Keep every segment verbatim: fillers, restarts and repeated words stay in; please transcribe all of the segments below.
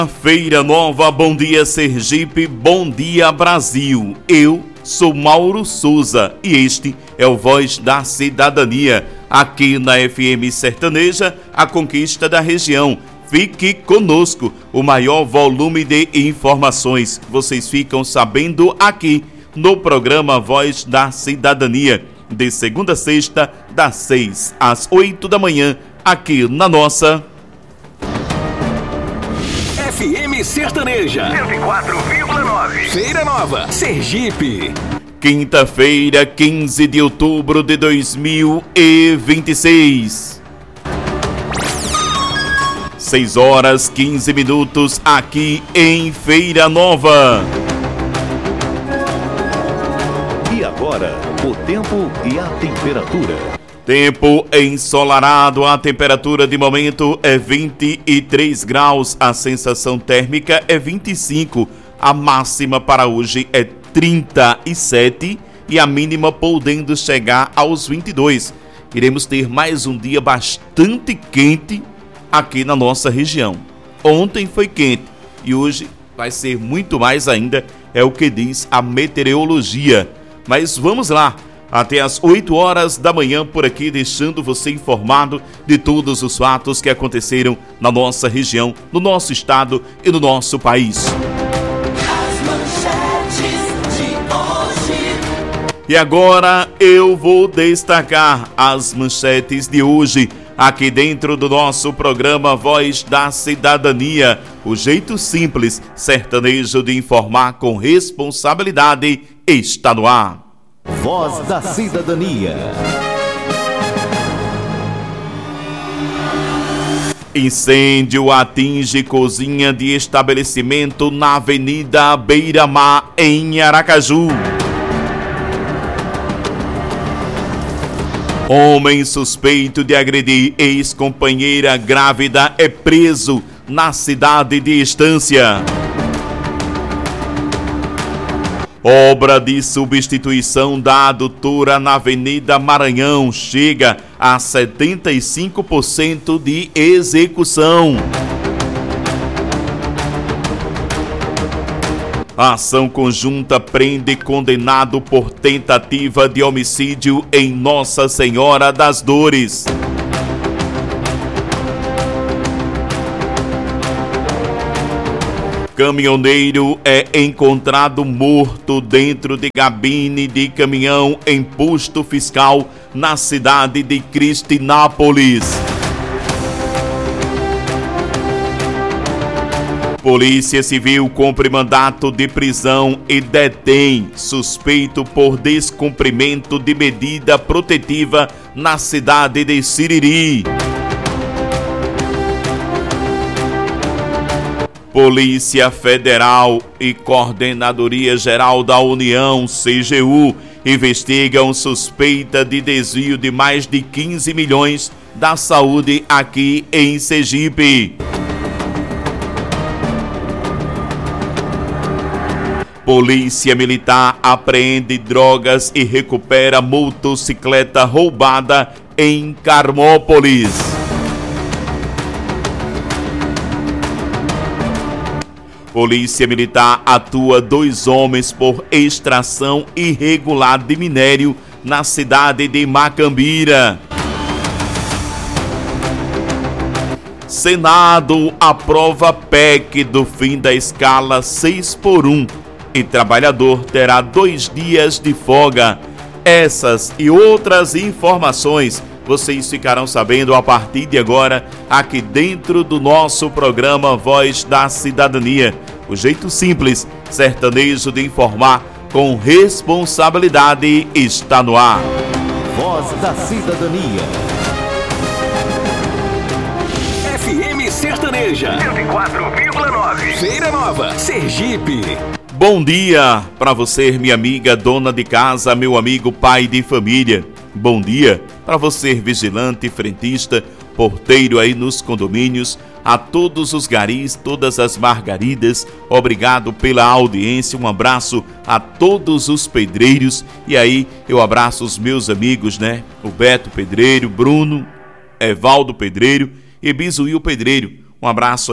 Feira Nova, bom dia Sergipe, bom dia Brasil. Eu sou Mauro Souza e este é o Voz da Cidadania, aqui na F M Sertaneja, a conquista da região. Fique conosco, o maior volume de informações vocês ficam sabendo aqui no programa Voz da Cidadania, de segunda a sexta, das seis às oito da manhã, aqui na nossa F M Sertaneja cento e quatro vírgula nove. Feira Nova, Sergipe. Quinta-feira, quinze de outubro de dois mil e vinte e seis. seis horas quinze minutos aqui em Feira Nova. E agora, o tempo e a temperatura. Tempo ensolarado, a temperatura de momento é vinte e três graus, a sensação térmica é vinte e cinco, a máxima para hoje é trinta e sete e a mínima podendo chegar aos vinte e dois. Iremos ter mais um dia bastante quente aqui na nossa região. Ontem foi quente e hoje vai ser muito mais ainda, é o que diz a meteorologia. Mas vamos lá, até às oito horas da manhã por aqui, deixando você informado de todos os fatos que aconteceram na nossa região, no nosso estado e no nosso país. E agora eu vou destacar as manchetes de hoje, aqui dentro do nosso programa Voz da Cidadania, o jeito simples, sertanejo de informar com responsabilidade, está no ar. Voz da Cidadania. Incêndio atinge cozinha de estabelecimento na Avenida Beira-Mar, em Aracaju. Homem suspeito de agredir ex-companheira grávida é preso na cidade de Estância. Obra de substituição da adutora na Avenida Maranhão chega a setenta e cinco por cento de execução. A ação conjunta prende condenado por tentativa de homicídio em Nossa Senhora das Dores. Caminhoneiro é encontrado morto dentro de cabine de caminhão em posto fiscal na cidade de Cristinápolis. Polícia Civil cumpre mandato de prisão e detém suspeito por descumprimento de medida protetiva na cidade de Siriri. Polícia Federal e Coordenadoria Geral da União, C G U, investigam suspeita de desvio de mais de quinze milhões da saúde aqui em Sergipe. Polícia Militar apreende drogas e recupera motocicleta roubada em Carmópolis. Polícia Militar atua dois homens por extração irregular de minério na cidade de Macambira. Senado aprova P E C do fim da escala seis por um e trabalhador terá dois dias de folga. Essas e outras informações vocês ficarão sabendo a partir de agora, aqui dentro do nosso programa Voz da Cidadania. O jeito simples, sertanejo de informar com responsabilidade, está no ar. Voz da Cidadania. F M Sertaneja cento e quatro vírgula nove. Feira Nova, Sergipe. Bom dia para você, minha amiga dona de casa, meu amigo pai de família. Bom dia para você, vigilante, frentista, porteiro aí nos condomínios, a todos os garis, todas as margaridas, obrigado pela audiência, um abraço a todos os pedreiros, e aí eu abraço os meus amigos, né? O Beto Pedreiro, Bruno, Evaldo Pedreiro e Bisuí o Pedreiro. Um abraço aí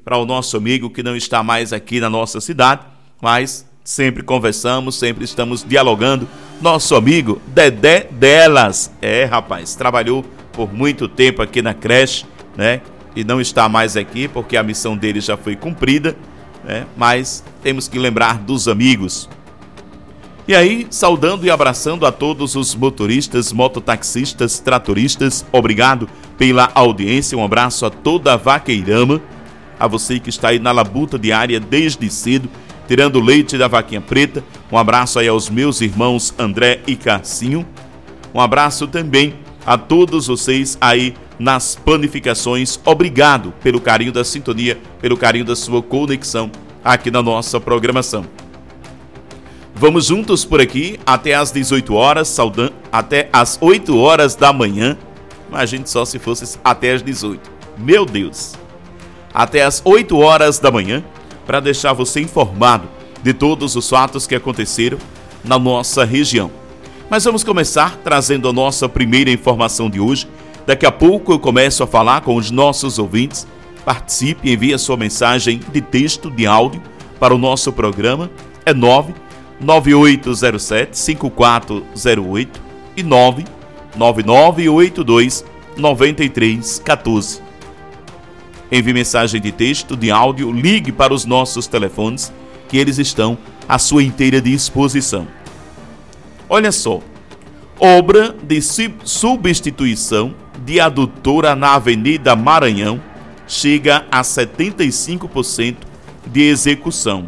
para o nosso amigo que não está mais aqui na nossa cidade, mas sempre conversamos, sempre estamos dialogando. Nosso amigo Dedé Delas, é rapaz, trabalhou por muito tempo aqui na creche, né? E não está mais aqui porque a missão dele já foi cumprida, né? Mas temos que lembrar dos amigos. E aí, saudando e abraçando a todos os motoristas, mototaxistas, tratoristas, obrigado pela audiência, um abraço a toda a Vaqueirama, a você que está aí na labuta diária desde cedo, tirando o leite da vaquinha preta. Um abraço aí aos meus irmãos André e Cassinho. Um abraço também a todos vocês aí nas panificações. Obrigado pelo carinho da sintonia, pelo carinho da sua conexão aqui na nossa programação. Vamos juntos por aqui até às dezoito horas, saudando, até às oito horas da manhã. Imagine só se fosse até às dezoito. Meu Deus! Até às oito horas da manhã, para deixar você informado de todos os fatos que aconteceram na nossa região. Mas vamos começar trazendo a nossa primeira informação de hoje. Daqui a pouco eu começo a falar com os nossos ouvintes. Participe, envie a sua mensagem de texto, de áudio para o nosso programa. É nove nove oito zero sete cinco quatro zero oito e nove nove nove oito dois nove três um quatro. Envie mensagem de texto, de áudio, ligue para os nossos telefones, que eles estão à sua inteira disposição. Olha só, obra de substituição de adutora na Avenida Maranhão chega a setenta e cinco por cento de execução.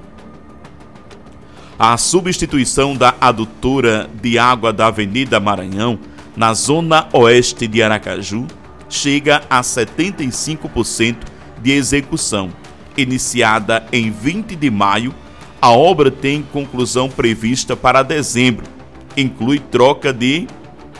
A substituição da adutora de água da Avenida Maranhão, na zona oeste de Aracaju, chega a setenta e cinco por cento de execução. Iniciada em vinte de maio, a obra tem conclusão prevista para dezembro. Inclui troca de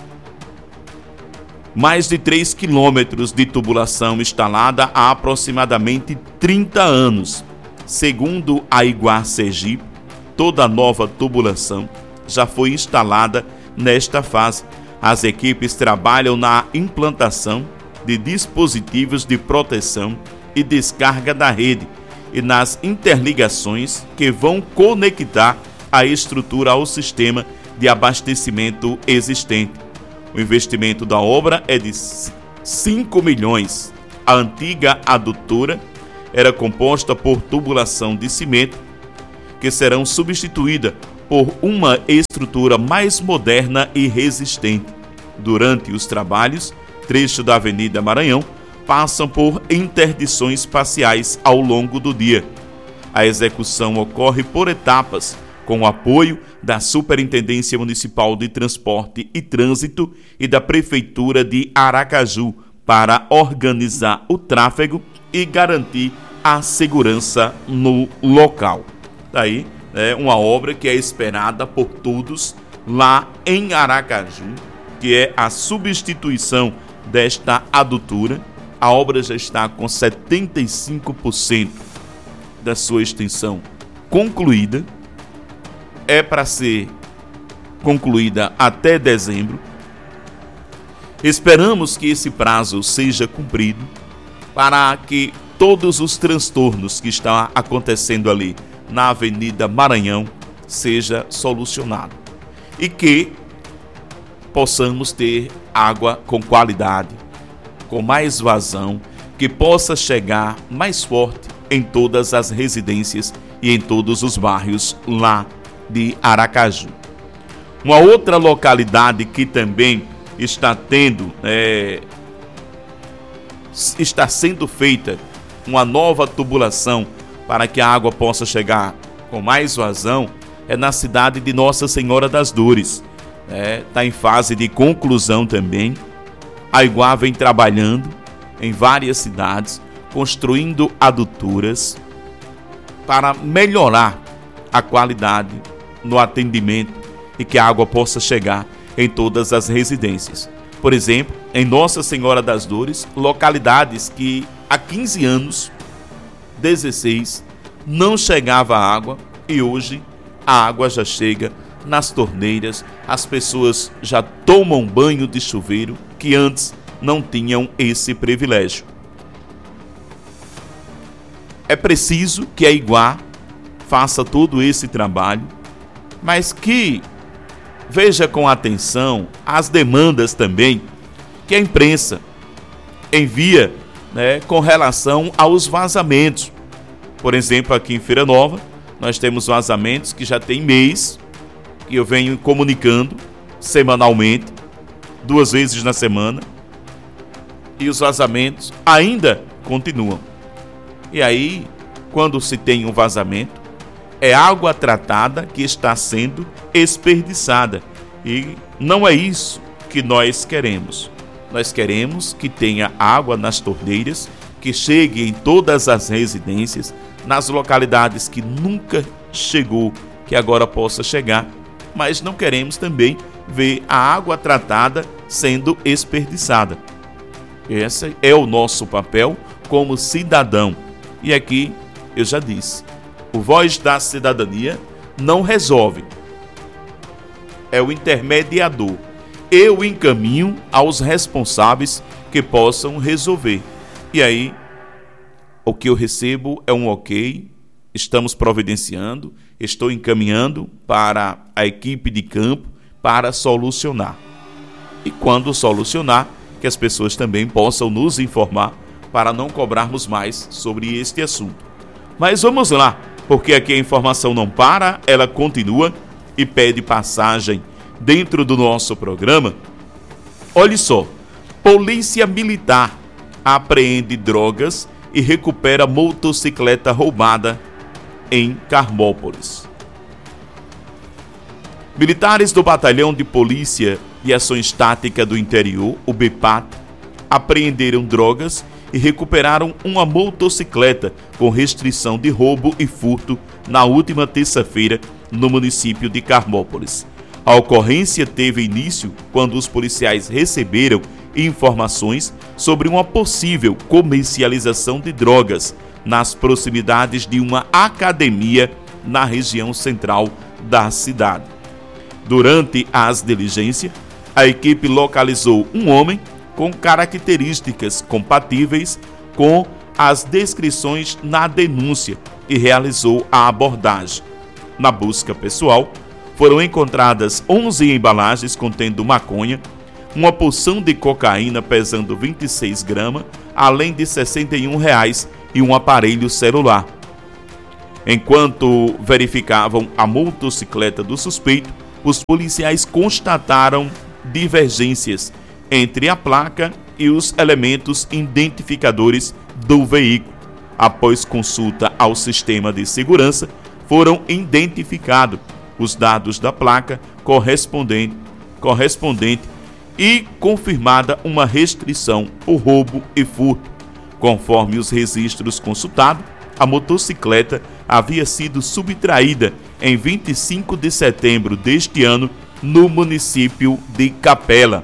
mais de três quilômetros de tubulação instalada há aproximadamente trinta anos. Segundo a Iguar Sergipe, toda a nova tubulação já foi instalada nesta fase. As equipes trabalham na implantação de dispositivos de proteção e descarga da rede e nas interligações que vão conectar a estrutura ao sistema de abastecimento existente. O investimento da obra é de cinco milhões. A antiga adutora era composta por tubulação de cimento, que serão substituída por uma estrutura mais moderna e resistente. Durante os trabalhos, trecho da Avenida Maranhão passam por interdições parciais ao longo do dia. A execução ocorre por etapas, com o apoio da Superintendência Municipal de Transporte e Trânsito e da Prefeitura de Aracaju, para organizar o tráfego e garantir a segurança no local. Daí, é uma obra que é esperada por todos lá em Aracaju, que é a substituição desta adutora. A obra já está com setenta e cinco por cento da sua extensão concluída. É para ser concluída até dezembro. Esperamos que esse prazo seja cumprido para que todos os transtornos que estão acontecendo ali na Avenida Maranhão seja solucionado e que possamos ter água com qualidade, com mais vazão, que possa chegar mais forte em todas as residências e em todos os bairros lá de Aracaju. Uma outra localidade que também está tendo, é, está sendo feita uma nova tubulação para que a água possa chegar com mais vazão, é na cidade de Nossa Senhora das Dores. Está é, em fase de conclusão também. A Iguar vem trabalhando em várias cidades, construindo adutoras para melhorar a qualidade no atendimento e que a água possa chegar em todas as residências. Por exemplo, em Nossa Senhora das Dores, localidades que há quinze anos, dezesseis, não chegava água e hoje a água já chega nas torneiras, as pessoas já tomam banho de chuveiro que antes não tinham esse privilégio. é preciso que a Iguá faça todo esse trabalho, mas que veja com atenção as demandas também que a imprensa envia, né, com relação aos vazamentos. Por exemplo, aqui em Feira Nova, nós temos vazamentos que já tem mês, que eu venho comunicando semanalmente, duas vezes na semana, e os vazamentos ainda continuam. E aí, quando se tem um vazamento, é água tratada que está sendo desperdiçada. E não é isso que nós queremos. Nós queremos que tenha água nas torneiras, que chegue em todas as residências, nas localidades que nunca chegou, que agora possa chegar. Mas não queremos também ver a água tratada sendo desperdiçada. Esse é o nosso papel como cidadão. E aqui eu já disse, o Voz da Cidadania não resolve. É o intermediador. Eu encaminho aos responsáveis que possam resolver. E aí, o que eu recebo é um ok, estamos providenciando, estou encaminhando para a equipe de campo para solucionar. E quando solucionar, que as pessoas também possam nos informar para não cobrarmos mais sobre este assunto. Mas vamos lá, porque aqui a informação não para, ela continua e pede passagem dentro do nosso programa. Olhe só, Polícia Militar apreende drogas e recupera motocicleta roubada em Carmópolis. Militares do Batalhão de Polícia e Ações Táticas do Interior, o B P A T, apreenderam drogas e recuperaram uma motocicleta com restrição de roubo e furto na última terça-feira no município de Carmópolis. A ocorrência teve início quando os policiais receberam informações sobre uma possível comercialização de drogas nas proximidades de uma academia na região central da cidade. Durante as diligências, a equipe localizou um homem com características compatíveis com as descrições na denúncia e realizou a abordagem. Na busca pessoal, foram encontradas onze embalagens contendo maconha, uma porção de cocaína pesando vinte e seis gramas, além de sessenta e um reais e um aparelho celular. Enquanto verificavam a motocicleta do suspeito, os policiais constataram divergências entre a placa e os elementos identificadores do veículo. Após consulta ao sistema de segurança, foram identificados os dados da placa correspondente, correspondente e confirmada uma restrição por roubo e furto. Conforme os registros consultados, a motocicleta havia sido subtraída em vinte e cinco de setembro deste ano no município de Capela.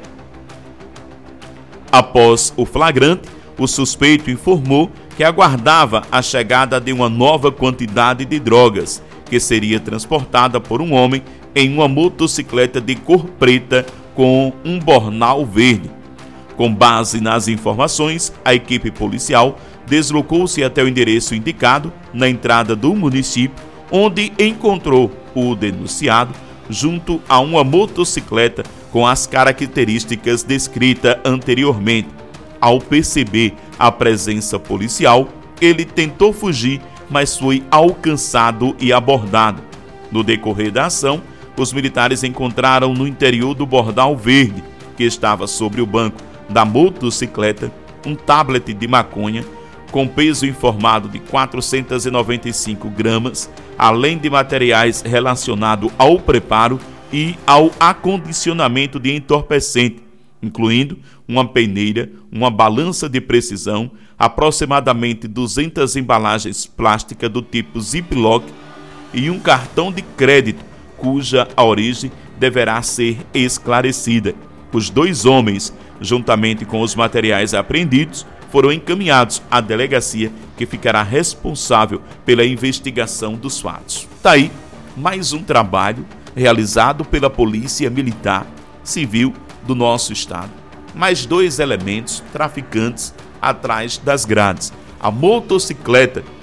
Após o flagrante, o suspeito informou que aguardava a chegada de uma nova quantidade de drogas, que seria transportada por um homem em uma motocicleta de cor preta com um bornal verde. Com base nas informações, a equipe policial deslocou-se até o endereço indicado na entrada do município, onde encontrou o denunciado junto a uma motocicleta com as características descritas anteriormente. Ao perceber a presença policial, ele tentou fugir, mas foi alcançado e abordado. No decorrer da ação, os militares encontraram no interior do bordal verde, que estava sobre o banco da motocicleta, um tablet de maconha com peso informado de quatrocentos e noventa e cinco gramas, além de materiais relacionados ao preparo e ao acondicionamento de entorpecente, incluindo uma peneira, uma balança de precisão, aproximadamente duzentas embalagens plásticas do tipo Ziploc e um cartão de crédito, cuja origem deverá ser esclarecida. Os dois homens, juntamente com os materiais apreendidos, foram encaminhados à delegacia, que ficará responsável pela investigação dos fatos. Tá aí mais um trabalho realizado pela Polícia Militar Civil do nosso estado. Mais dois elementos traficantes atrás das grades. A motocicleta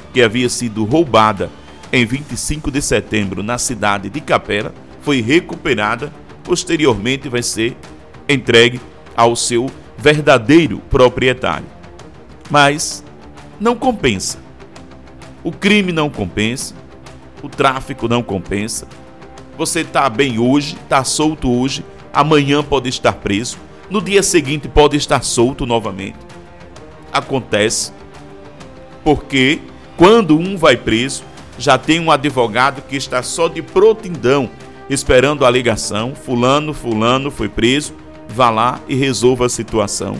que havia sido roubada em vinte e cinco de setembro na cidade de Capela, foi recuperada, posteriormente vai ser entregue ao seu verdadeiro proprietário. Mas não compensa. O crime não compensa, o tráfico não compensa. Você está bem hoje, está solto hoje, amanhã pode estar preso, no dia seguinte pode estar solto novamente. Acontece porque quando um vai preso, já tem um advogado que está só de prontidão, esperando a alegação, fulano, fulano foi preso, vá lá e resolva a situação.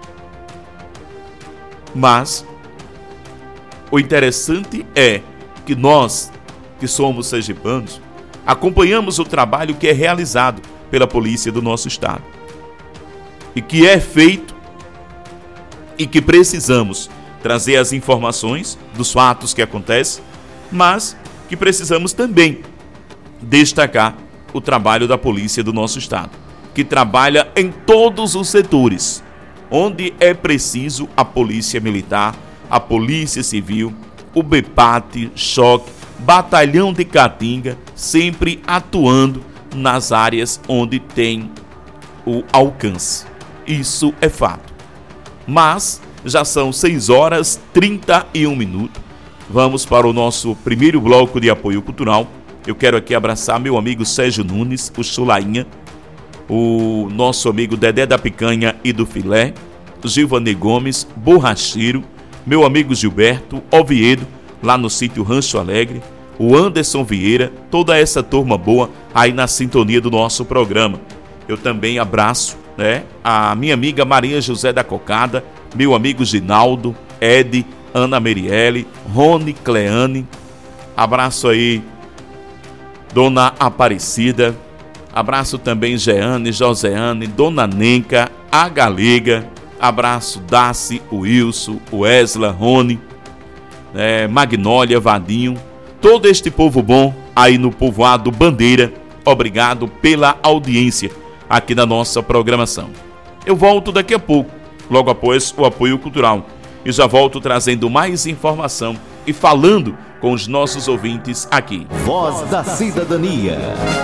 Mas o interessante é que nós, que somos sergipanos, acompanhamos o trabalho que é realizado pela polícia do nosso estado. E que é feito e que precisamos trazer as informações dos fatos que acontecem, mas que precisamos também destacar o trabalho da polícia do nosso estado, que trabalha em todos os setores, onde é preciso a polícia militar, a polícia civil, o B P A T, choque, batalhão de Caatinga, sempre atuando nas áreas onde tem o alcance. Isso é fato. Mas já são seis horas e trinta e um minutos. Vamos para o nosso primeiro bloco de apoio cultural. Eu quero aqui abraçar meu amigo Sérgio Nunes, o Chulainha, o nosso amigo Dedé da Picanha e do Filé, Gilvanê Gomes, Borracheiro, meu amigo Gilberto, Oviedo, lá no sítio Rancho Alegre, o Anderson Vieira, toda essa turma boa aí na sintonia do nosso programa. Eu também abraço, né, a minha amiga Maria José da Cocada, meu amigo Ginaldo, Ed, Ana Merielle, Rony Cleane, abraço aí Dona Aparecida, abraço também Jeane, Joseane, Dona Nenca, a Galega, abraço Daci, o Wilson, o Esla, Rony, é, Magnólia, Vadinho, todo este povo bom aí no povoado Bandeira, obrigado pela audiência aqui na nossa programação. Eu volto daqui a pouco, logo após o apoio cultural, e já volto trazendo mais informação e falando com os nossos ouvintes aqui. Voz da Cidadania.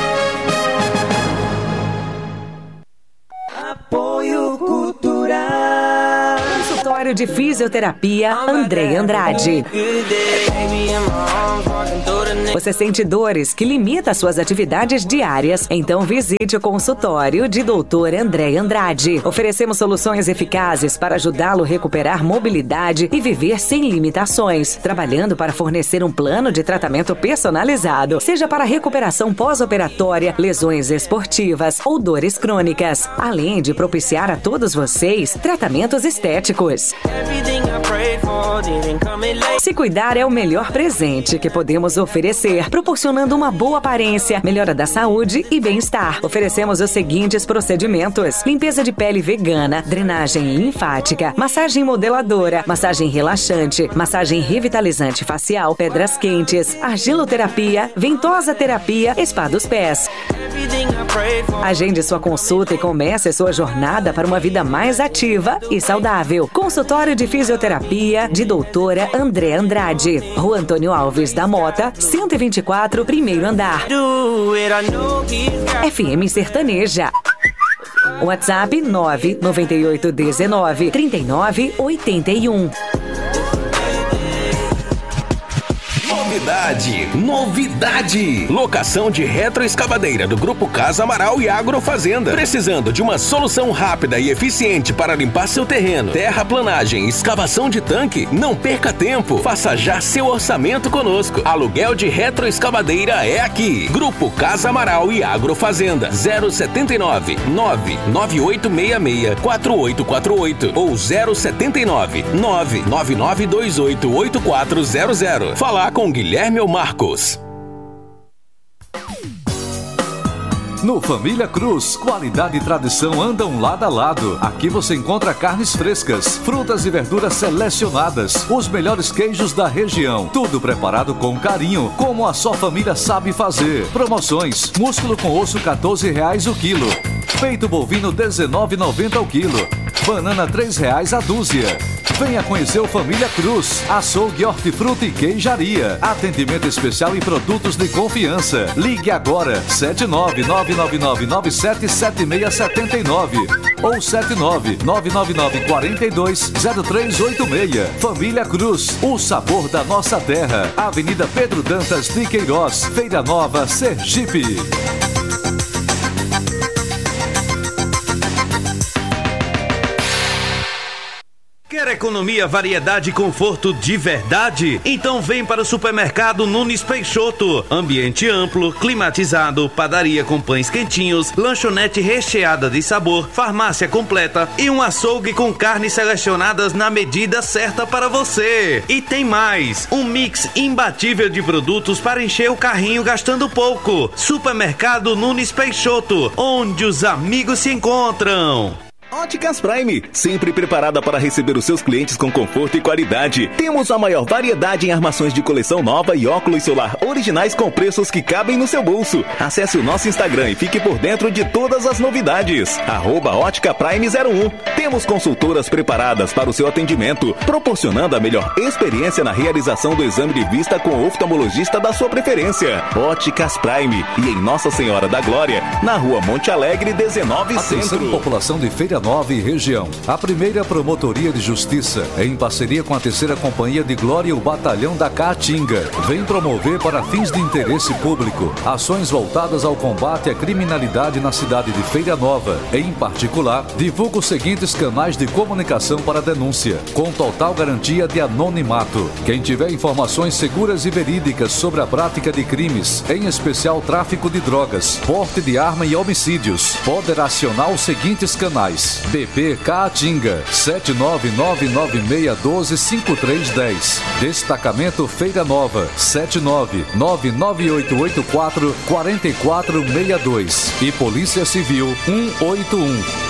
Apoio cultural. Consultório de Fisioterapia André Andrade. Você sente dores que limitam suas atividades diárias? Então visite o consultório de doutor André Andrade. Oferecemos soluções eficazes para ajudá-lo a recuperar mobilidade e viver sem limitações, trabalhando para fornecer um plano de tratamento personalizado, seja para recuperação pós-operatória, lesões esportivas ou dores crônicas, além de propiciar a todos vocês tratamentos estéticos. Se cuidar é o melhor presente que podemos oferecer, proporcionando uma boa aparência, melhora da saúde e bem-estar. Oferecemos os seguintes procedimentos: limpeza de pele vegana, drenagem linfática, massagem modeladora, massagem relaxante, massagem revitalizante facial, pedras quentes, argiloterapia, ventosa terapia, spa dos pés. Agende sua consulta e comece sua jornada para uma vida mais ativa e saudável. Consultório de Fisioterapia de doutora André Andrade, Rua Antônio Alves da Mota, cento e vinte e quatro, primeiro andar. F M Sertaneja. WhatsApp nove nove oito um nove, três nove oito um. Novidade, novidade! Locação de retroescavadeira do Grupo Casa Amaral e Agrofazenda. Precisando de uma solução rápida e eficiente para limpar seu terreno, terraplanagem, escavação de tanque? Não perca tempo, faça já seu orçamento conosco. Aluguel de retroescavadeira é aqui. Grupo Casa Amaral e Agrofazenda. zero sete nove, nove nove oito seis seis, quatro oito quatro oito ou zero sete nove, nove nove nove dois oito, oito quatro zero zero. Falar com Guilherme ou Marcos. No Família Cruz, qualidade e tradição andam lado a lado. Aqui você encontra carnes frescas, frutas e verduras selecionadas, os melhores queijos da região. Tudo preparado com carinho, como a sua família sabe fazer. Promoções: músculo com osso quatorze reais o quilo, peito bovino dezenove reais e noventa centavos o quilo, banana três reais a dúzia. Venha conhecer o Família Cruz, açougue, hortifruta e queijaria. Atendimento especial e produtos de confiança. Ligue agora, sete nove nove nove nove nove sete sete seis sete nove ou sete nove nove nove nove quatro dois zero três oito seis. Família Cruz, o sabor da nossa terra. Avenida Pedro Dantas de Queiroz, Feira Nova, Sergipe. Quer economia, variedade e conforto de verdade? Então vem para o supermercado Nunes Peixoto. Ambiente amplo, climatizado, padaria com pães quentinhos, lanchonete recheada de sabor, farmácia completa e um açougue com carnes selecionadas na medida certa para você. E tem mais, um mix imbatível de produtos para encher o carrinho gastando pouco. Supermercado Nunes Peixoto, onde os amigos se encontram. Óticas Prime, sempre preparada para receber os seus clientes com conforto e qualidade. Temos a maior variedade em armações de coleção nova e óculos solar originais com preços que cabem no seu bolso. Acesse o nosso Instagram e fique por dentro de todas as novidades. Arroba Ótica Prime zero um. Temos consultoras preparadas para o seu atendimento, proporcionando a melhor experiência na realização do exame de vista com o oftalmologista da sua preferência. Óticas Prime e em Nossa Senhora da Glória, na Rua Monte Alegre dezenove Atenção, Centro. População de Feira Nova e região. A primeira Promotoria de Justiça, em parceria com a terceira Companhia de Glória e o Batalhão da Caatinga, vem promover para fins de interesse público ações voltadas ao combate à criminalidade na cidade de Feira Nova. Em particular, divulga os seguintes canais de comunicação para denúncia, com total garantia de anonimato. Quem tiver informações seguras e verídicas sobre a prática de crimes, em especial tráfico de drogas, porte de arma e homicídios, poderá acionar os seguintes canais: B P Caatinga sete nove nove nove seis um dois cinco três um zero, Destacamento Feira Nova sete nove nove nove oito oito quatro quatro quatro seis dois e Polícia Civil um oito um.